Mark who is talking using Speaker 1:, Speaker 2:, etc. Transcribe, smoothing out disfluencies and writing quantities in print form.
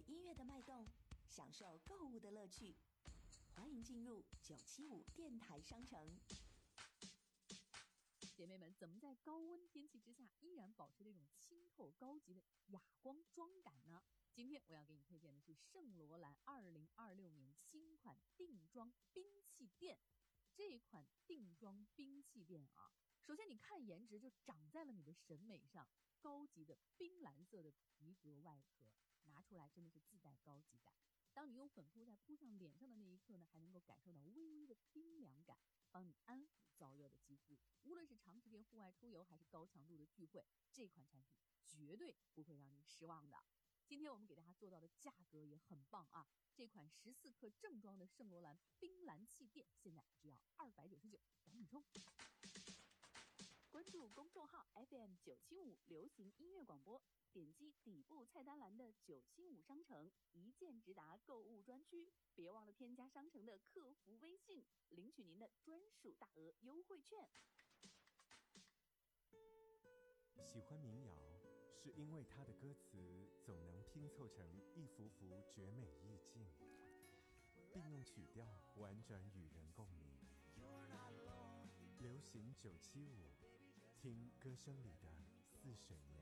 Speaker 1: 音乐的脉动，享受购物的乐趣。欢迎进入975电台商城。
Speaker 2: 姐妹们，怎么在高温天气之下依然保持这种清透高级的哑光妆感呢？今天我要给你推荐的是圣罗兰2026年新款定妆兵器垫。这款定妆兵器垫啊，首先你看颜值就长在了你的审美上，高级的冰蓝色的皮革外壳拿出来真的是自带高级感。当你用粉扑在扑上脸上的那一刻呢，还能够感受到微微的冰凉感，帮你安抚燥热的肌肤。无论是长时间户外出游还是高强度的聚会，这款产品绝对不会让你失望的。今天我们给大家做到的价格也很棒啊！这款14克正装的圣罗兰冰蓝气垫现在只要299，赶紧冲！关注公众号 FM975 流行音乐广播，点击底部菜单栏的975商城，一键直达购物专区。别忘了添加商城的客服微信，领取您的专属大额优惠券。
Speaker 3: 喜欢民谣，是因为它的歌词总能拼凑成一幅幅绝美意境，并用曲调婉转与人共鸣。流行975，听歌声里的似水年。